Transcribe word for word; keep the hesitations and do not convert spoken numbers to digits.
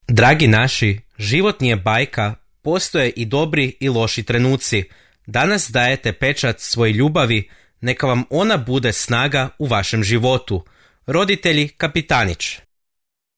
Dragi naši, život nije bajka, postoje i dobri i loši trenuci. Danas dajete pečat svoje ljubavi, neka vam ona bude snaga u vašem životu. Roditelji Kapitanić.